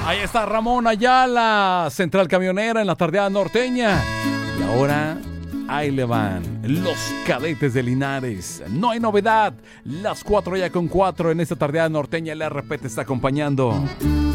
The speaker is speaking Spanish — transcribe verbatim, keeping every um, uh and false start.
Ahí está Ramón Ayala, Central Camionera en la tardeada norteña. Y ahora, ahí le van los Cadetes de Linares. No hay novedad. Las cuatro ya con cuatro en esta tardeada norteña. El R P te está acompañando.